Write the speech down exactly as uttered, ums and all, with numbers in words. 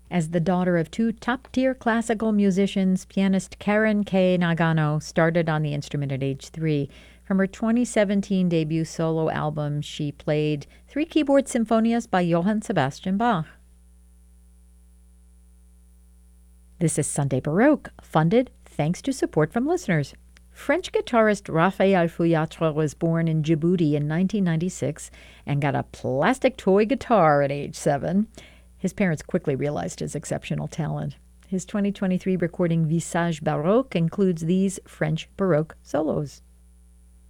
As the daughter of two top-tier classical musicians, pianist Karen Kay Nagano started on the instrument at age three. From her twenty seventeen debut solo album, she played three keyboard symphonias by Johann Sebastian Bach. This is Sunday Baroque, funded thanks to support from listeners. French guitarist Raphael Fouillatre was born in Djibouti in nineteen ninety-six and got a plastic toy guitar at age seven. His parents quickly realized his exceptional talent. His twenty twenty-three recording Visage Baroque includes these French Baroque solos.